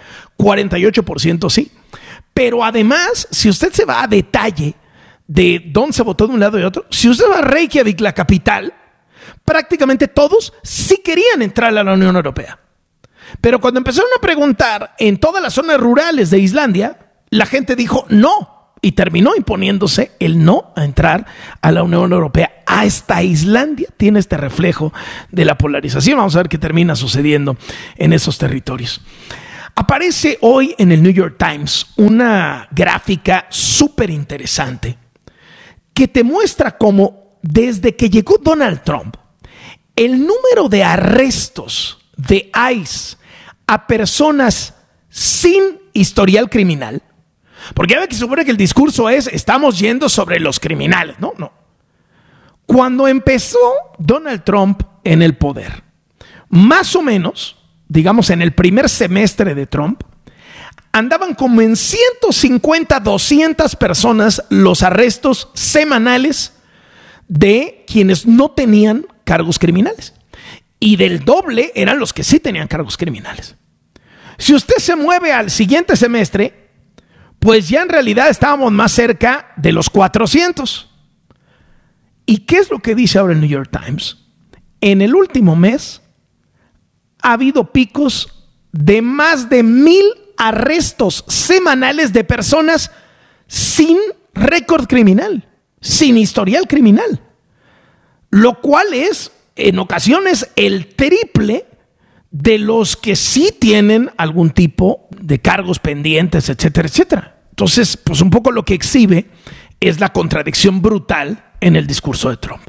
48% sí. Pero además, si usted se va a detalle de dónde se votó de un lado y otro, si usted va a Reykjavik, la capital, prácticamente todos sí querían entrar a la Unión Europea. Pero cuando empezaron a preguntar en todas las zonas rurales de Islandia, la gente dijo no. Y terminó imponiéndose el no a entrar a la Unión Europea. Hasta Islandia tiene este reflejo de la polarización. Vamos a ver qué termina sucediendo en esos territorios. Aparece hoy en el New York Times una gráfica súper interesante que te muestra cómo desde que llegó Donald Trump, el número de arrestos de ICE a personas sin historial criminal. Porque ya ve que se supone que el discurso es estamos yendo sobre los criminales. No. Cuando empezó Donald Trump en el poder, más o menos, digamos en el primer semestre de Trump, andaban como en 150, 200 personas los arrestos semanales de quienes no tenían cargos criminales. Y del doble eran los que sí tenían cargos criminales. Si usted se mueve al siguiente semestre, pues ya en realidad estábamos más cerca de los 400. ¿Y qué es lo que dice ahora el New York Times? En el último mes ha habido picos de más de 1,000 arrestos semanales de personas sin récord criminal, sin historial criminal, lo cual es en ocasiones el triple de los que sí tienen algún tipo de cargos pendientes, etcétera, etcétera. Entonces, pues un poco lo que exhibe es la contradicción brutal en el discurso de Trump.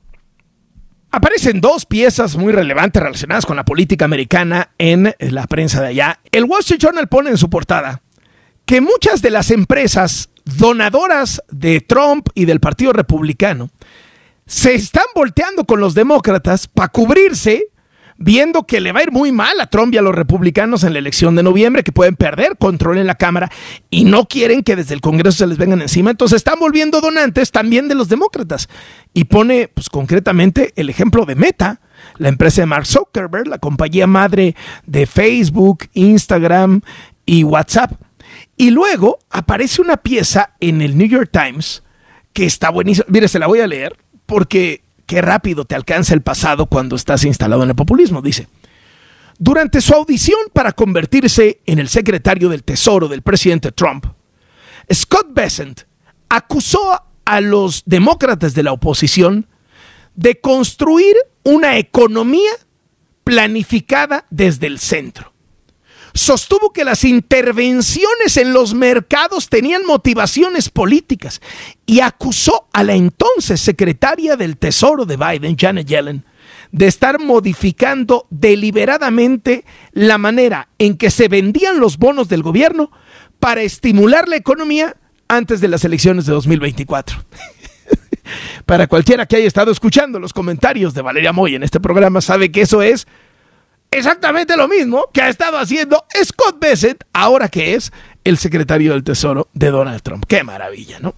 Aparecen dos piezas muy relevantes relacionadas con la política americana en la prensa de allá. El Wall Street Journal pone en su portada que muchas de las empresas donadoras de Trump y del Partido Republicano se están volteando con los demócratas para cubrirse, viendo que le va a ir muy mal a Trump y a los republicanos en la elección de noviembre, que pueden perder control en la Cámara y no quieren que desde el Congreso se les vengan encima. Entonces están volviendo donantes también de los demócratas. Y pone pues concretamente el ejemplo de Meta, la empresa de Mark Zuckerberg, la compañía madre de Facebook, Instagram y WhatsApp. Y luego aparece una pieza en el New York Times que está buenísima. Mire, se la voy a leer porque qué rápido te alcanza el pasado cuando estás instalado en el populismo. Dice: durante su audición para convertirse en el secretario del Tesoro del presidente Trump, Scott Bessent acusó a los demócratas de la oposición de construir una economía planificada desde el centro. Sostuvo que las intervenciones en los mercados tenían motivaciones políticas y acusó a la entonces secretaria del Tesoro de Biden, Janet Yellen, de estar modificando deliberadamente la manera en que se vendían los bonos del gobierno para estimular la economía antes de las elecciones de 2024. Para cualquiera que haya estado escuchando los comentarios de Valeria Moy en este programa, sabe que eso es exactamente lo mismo que ha estado haciendo Scott Bessent, ahora que es el secretario del Tesoro de Donald Trump. ¡Qué maravilla!, ¿no?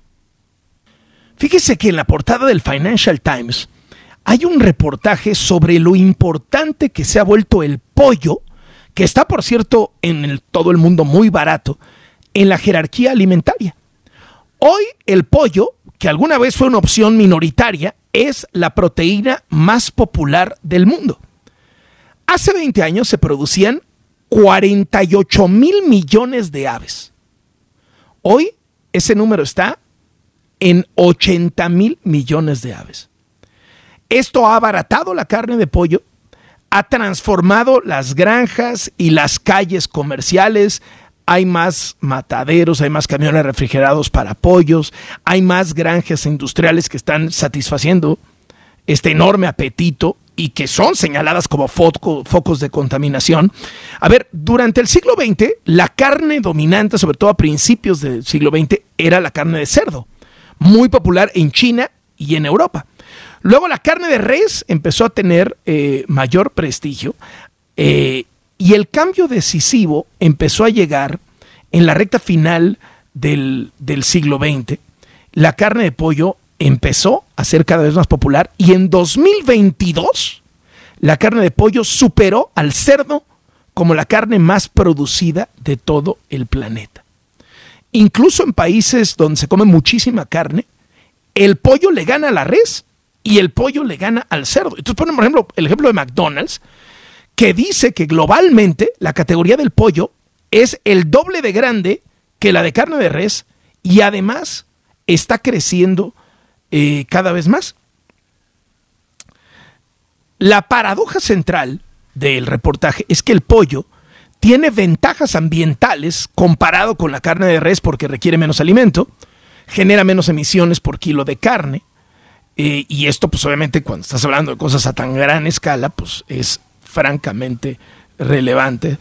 Fíjese que en la portada del Financial Times hay un reportaje sobre lo importante que se ha vuelto el pollo, que está, por cierto, en todo el mundo muy barato, en la jerarquía alimentaria. Hoy el pollo, que alguna vez fue una opción minoritaria, es la proteína más popular del mundo. Hace 20 años se producían 48,000 millones de aves. Hoy ese número está en 80,000 millones de aves. Esto ha abaratado la carne de pollo, ha transformado las granjas y las calles comerciales. Hay más mataderos, hay más camiones refrigerados para pollos, hay más granjas industriales que están satisfaciendo este enorme apetito y que son señaladas como focos de contaminación. A ver, durante el siglo XX, la carne dominante, sobre todo a principios del siglo XX, era la carne de cerdo, muy popular en China y en Europa. Luego la carne de res empezó a tener mayor prestigio y el cambio decisivo empezó a llegar en la recta final del siglo XX. La carne de pollo empezó a ser cada vez más popular y en 2022 la carne de pollo superó al cerdo como la carne más producida de todo el planeta. Incluso en países donde se come muchísima carne, el pollo le gana a la res y el pollo le gana al cerdo. Entonces ponen, por ejemplo, el ejemplo de McDonald's, que dice que globalmente la categoría del pollo es el doble de grande que la de carne de res y además está creciendo cada vez más. La paradoja central del reportaje es que el pollo tiene ventajas ambientales comparado con la carne de res porque requiere menos alimento, genera menos emisiones por kilo de carne, y esto pues obviamente cuando estás hablando de cosas a tan gran escala pues es francamente relevante.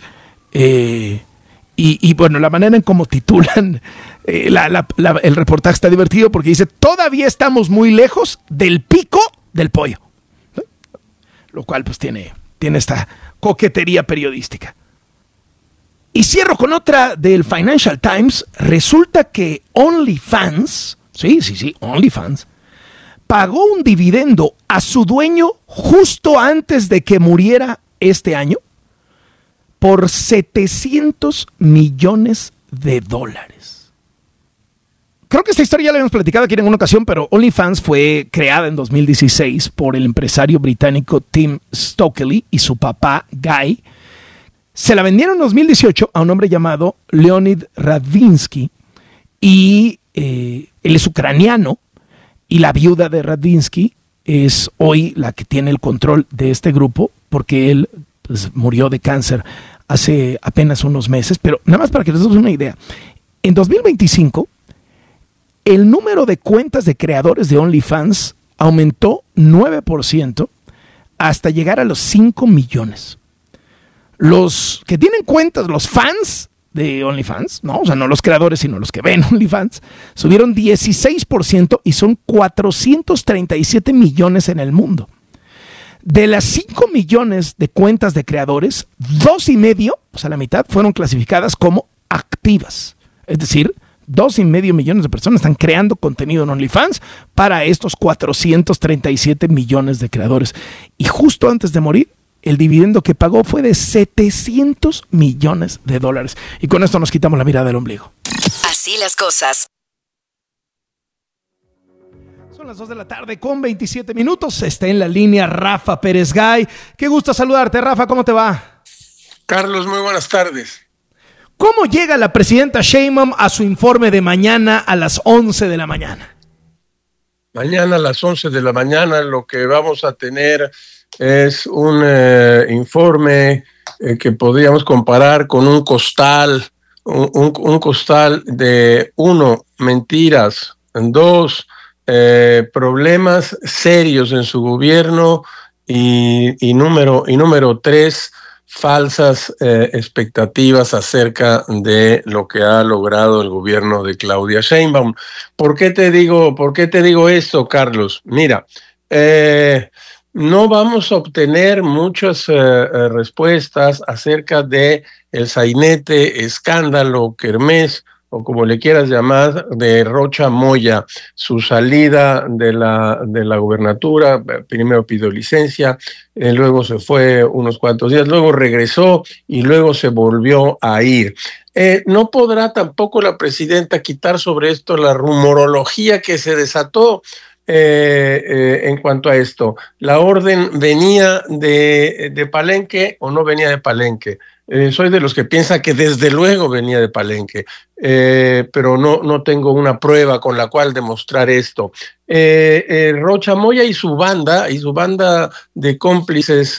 Y bueno, la manera en cómo titulan el reportaje está divertido porque dice: todavía estamos muy lejos del pico del pollo, ¿no? Lo cual pues tiene esta coquetería periodística. Y cierro con otra del Financial Times. Resulta que OnlyFans, OnlyFans, pagó un dividendo a su dueño justo antes de que muriera este año por $700 millones. Creo que esta historia ya la habíamos platicado aquí en una ocasión, pero OnlyFans fue creada en 2016 por el empresario británico Tim Stokely y su papá Guy. Se la vendieron en 2018 a un hombre llamado Leonid Radvinsky y él es ucraniano y la viuda de Radvinsky es hoy la que tiene el control de este grupo porque él pues, murió de cáncer hace apenas unos meses. Pero nada más para que les demos una idea, en 2025 el número de cuentas de creadores de OnlyFans aumentó 9% hasta llegar a los 5 millones. Los que tienen cuentas, los fans de OnlyFans, ¿no? O sea, no los creadores, sino los que ven OnlyFans, subieron 16% y son 437 millones en el mundo. De las 5 millones de cuentas de creadores, 2,5, o sea, la mitad, fueron clasificadas como activas. Es decir, 2,5 millones de personas están creando contenido en OnlyFans para estos 437 millones de creadores. Y justo antes de morir, el dividendo que pagó fue de $700 millones. Y con esto nos quitamos la mirada del ombligo. Así las cosas. Son las 2 de la tarde con 27 minutos. Está en la línea Rafa Pérez Gay. Qué gusto saludarte, Rafa. ¿Cómo te va? Carlos, muy buenas tardes. ¿Cómo llega la presidenta Sheinbaum a su informe de mañana a las 11 de la mañana? Mañana a las 11 de la mañana lo que vamos a tener es un informe que podríamos comparar con un costal, un costal de 1, mentiras, 2, problemas serios en su gobierno y número 3, falsas expectativas acerca de lo que ha logrado el gobierno de Claudia Sheinbaum. ¿Por qué te digo esto, Carlos? Mira, no vamos a obtener muchas respuestas acerca de el sainete, escándalo, kermés, o como le quieras llamar, de Rocha Moya, su salida de la gubernatura. Primero pidió licencia, luego se fue unos cuantos días, luego regresó y luego se volvió a ir. No podrá tampoco la presidenta quitar sobre esto la rumorología que se desató en cuanto a esto. ¿La orden venía de Palenque o no venía de Palenque? Soy de los que piensa que desde luego venía de Palenque, pero no tengo una prueba con la cual demostrar esto. Rocha Moya y su banda de cómplices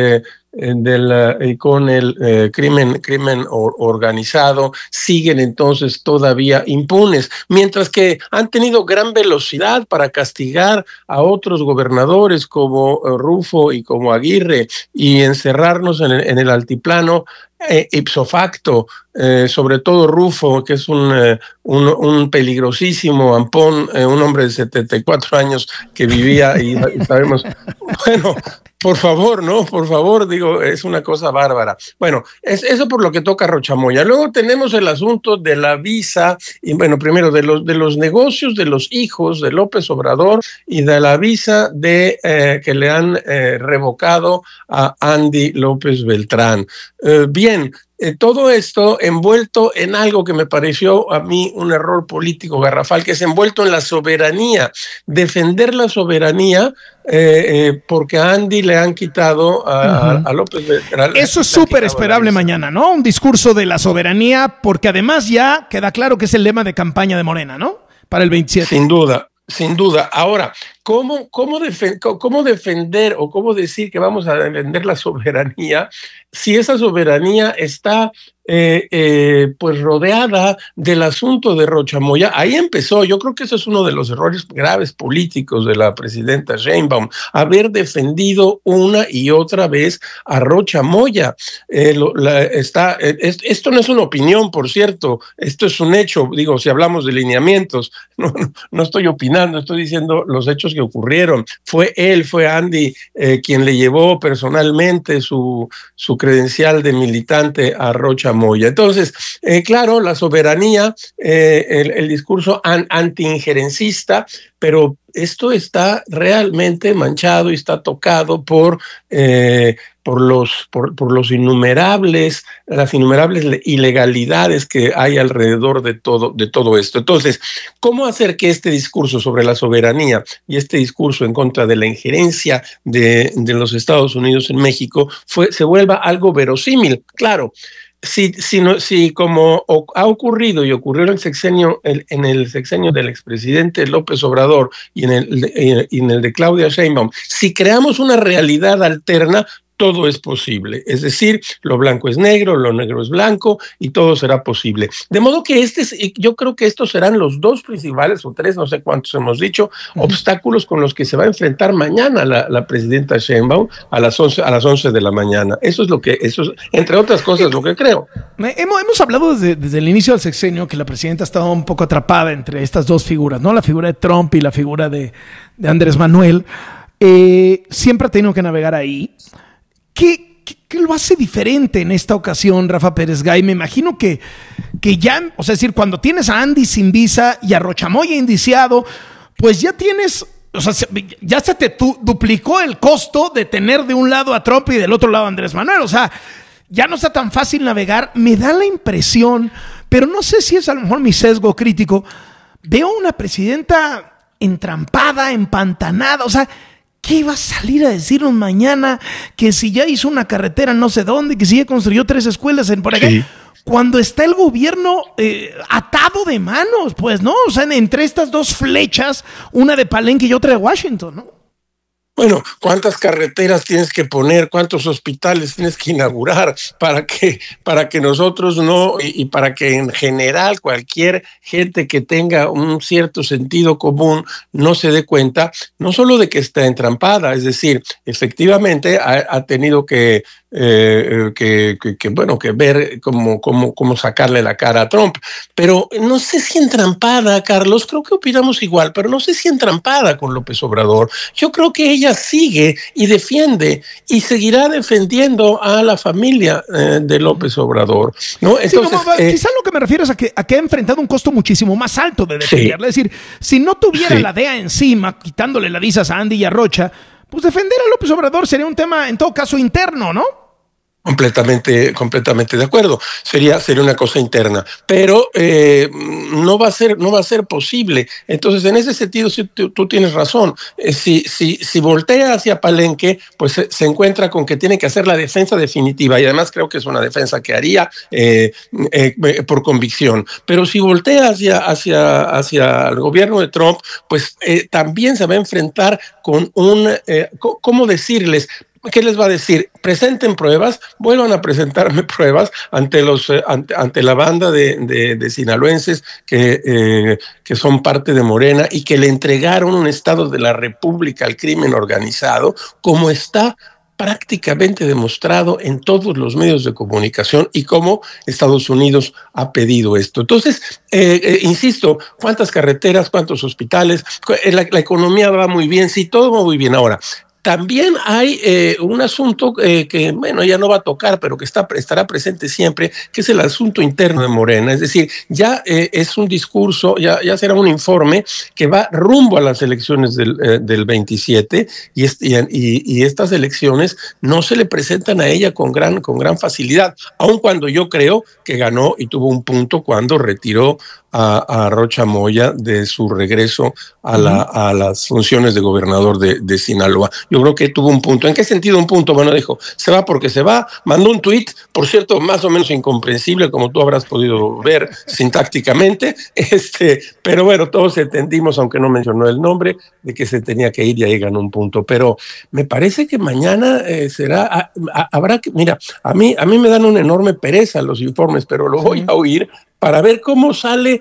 con el crimen organizado siguen entonces todavía impunes, mientras que han tenido gran velocidad para castigar a otros gobernadores como Rufo y como Aguirre y encerrarnos en el altiplano. ipso facto, sobre todo Rufo, que es un peligrosísimo ampón, un hombre de 74 años que vivía y sabemos, bueno, por favor, ¿no? Por favor, digo, es una cosa bárbara. Bueno, eso por lo que toca a Rochamoya. Luego tenemos el asunto de la visa, y bueno, primero de los negocios de los hijos de López Obrador y de la visa que le han revocado a Andy López Beltrán. Bien, todo esto envuelto en algo que me pareció a mí un error político garrafal, que es envuelto en la soberanía, defender la soberanía, porque a Andy le han quitado a López Beltrán. Eso es súper esperable mañana, ¿no? Un discurso de la soberanía, porque además ya queda claro que es el lema de campaña de Morena, ¿no? Para el 27. Sin duda. Sin duda. Ahora, ¿cómo defender o cómo decir que vamos a defender la soberanía si esa soberanía está pues rodeada del asunto de Rochamoya? Ahí empezó. Yo creo que eso es uno de los errores graves políticos de la presidenta Sheinbaum, haber defendido una y otra vez a Rochamoya. Esto no es una opinión, por cierto, esto es un hecho. Digo, si hablamos de lineamientos, no estoy opinando, estoy diciendo los hechos que ocurrieron. Fue Andy quien le llevó personalmente su credencial de militante a Rochamoya. Entonces, claro, la soberanía, el discurso anti-injerencista, pero esto está realmente manchado y está tocado por las innumerables ilegalidades que hay alrededor de todo esto. Entonces, ¿cómo hacer que este discurso sobre la soberanía y este discurso en contra de la injerencia de los Estados Unidos en México se vuelva algo verosímil? Claro. Si como ha ocurrido y ocurrió en el sexenio del expresidente López Obrador y en el de Claudia Sheinbaum, si creamos una realidad alterna, todo es posible. Es decir, lo blanco es negro, lo negro es blanco y todo será posible. De modo que yo creo que estos serán los dos principales, o tres, no sé cuántos hemos dicho, obstáculos con los que se va a enfrentar mañana la presidenta Sheinbaum a las 11 de la mañana. Eso es, entre otras cosas, lo que creo. Hemos hablado desde el inicio del sexenio que la presidenta estaba un poco atrapada entre estas dos figuras, ¿no? La figura de Trump y la figura de Andrés Manuel. Siempre ha tenido que navegar ahí. ¿Qué lo hace diferente en esta ocasión, Rafa Pérez Gay? Me imagino que ya, o sea, es decir, cuando tienes a Andy sin visa y a Rochamoya indiciado, pues ya tienes, o sea, ya se te duplicó el costo de tener de un lado a Trump y del otro lado a Andrés Manuel. O sea, ya no está tan fácil navegar. Me da la impresión, pero no sé si es a lo mejor mi sesgo crítico, veo una presidenta entrampada, empantanada, o sea, ¿qué iba a salir a decirnos mañana? Que si ya hizo una carretera no sé dónde, que si ya construyó 3 escuelas en por acá. Sí. Cuando está el gobierno atado de manos, pues, ¿no? O sea, entre estas dos flechas, una de Palenque y otra de Washington, ¿no? Bueno, ¿cuántas carreteras tienes que poner? ¿Cuántos hospitales tienes que inaugurar para que nosotros no, y para que en general cualquier gente que tenga un cierto sentido común no se dé cuenta, no solo de que está entrampada, es decir, efectivamente ha tenido que ver cómo sacarle la cara a Trump, pero no sé si entrampada, Carlos, creo que opinamos igual, pero no sé si entrampada con López Obrador. Yo creo que ella sigue y defiende y seguirá defendiendo a la familia de López Obrador, ¿no? Entonces, quizás lo que me refiero es a que ha enfrentado un costo muchísimo más alto de defenderla. Sí. Es decir, si no tuviera la DEA encima, quitándole las visas a Andy y a Rocha, pues defender a López Obrador sería un tema, en todo caso, interno, ¿no? Completamente de acuerdo. Sería una cosa interna, pero no va a ser posible. Entonces, en ese sentido, sí, tú tienes razón. Si voltea hacia Palenque, pues se encuentra con que tiene que hacer la defensa definitiva, y además creo que es una defensa que haría por convicción. Pero si voltea hacia el gobierno de Trump, pues también se va a enfrentar con ¿cómo decirles? ¿Qué les va a decir? Presenten pruebas, vuelvan a presentarme pruebas ante la banda de sinaloenses que son parte de Morena y que le entregaron un estado de la República al crimen organizado, como está prácticamente demostrado en todos los medios de comunicación y cómo Estados Unidos ha pedido esto. Entonces, insisto, ¿cuántas carreteras, cuántos hospitales? La economía va muy bien, sí, todo va muy bien. Ahora, también hay un asunto que, bueno, ya no va a tocar, pero que estará presente siempre, que es el asunto interno de Morena. Es decir, ya es un discurso, ya será un informe que va rumbo a las elecciones del 27 y estas elecciones no se le presentan a ella con gran facilidad, aun cuando yo creo que ganó y tuvo un punto cuando retiró a Rocha Moya de su regreso a las funciones de gobernador de Sinaloa. Yo creo que tuvo un punto. ¿En qué sentido un punto? Bueno, dijo, se va porque se va, mandó un tuit, por cierto, más o menos incomprensible, como tú habrás podido ver sintácticamente, pero bueno, todos entendimos, aunque no mencionó el nombre, de que se tenía que ir y ahí ganó un punto. Pero me parece que mañana habrá que, mira, a mí me dan una enorme pereza los informes, pero lo voy a oír para ver cómo sale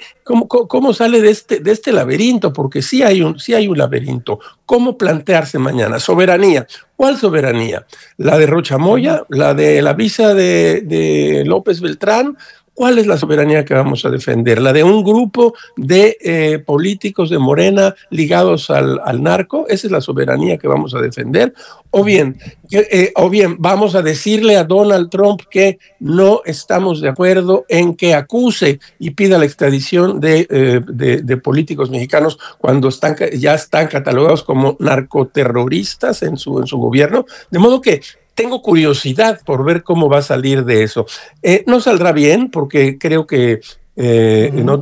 de este laberinto, porque sí hay un laberinto. ¿Cómo plantearse mañana? Soberanía. ¿Cuál soberanía? ¿La de Rocha Moya? ¿La de la visa de López Beltrán? ¿Cuál es la soberanía que vamos a defender? ¿La de un grupo de políticos de Morena ligados al narco? ¿Esa es la soberanía que vamos a defender? O bien vamos a decirle a Donald Trump que no estamos de acuerdo en que acuse y pida la extradición de políticos mexicanos cuando ya están catalogados como narcoterroristas en su gobierno. De modo que tengo curiosidad por ver cómo va a salir de eso. No saldrá bien porque creo que no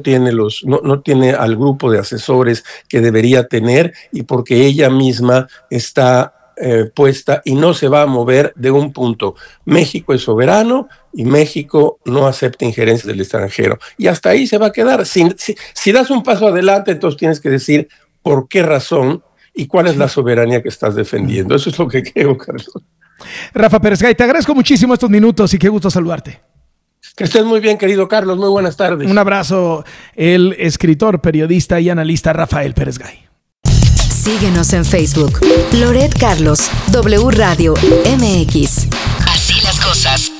tiene al grupo de asesores que debería tener y porque ella misma está puesta y no se va a mover de un punto. México es soberano y México no acepta injerencias del extranjero. Y hasta ahí se va a quedar. Si das un paso adelante, entonces tienes que decir por qué razón y cuál es la soberanía que estás defendiendo. Eso es lo que creo, Carlos. Rafa Pérez Gay, te agradezco muchísimo estos minutos y qué gusto saludarte. Que estés muy bien, querido Carlos. Muy buenas tardes. Un abrazo, el escritor, periodista y analista Rafael Pérez Gay. Síguenos en Facebook. Loret Carlos, W Radio MX. Así las cosas.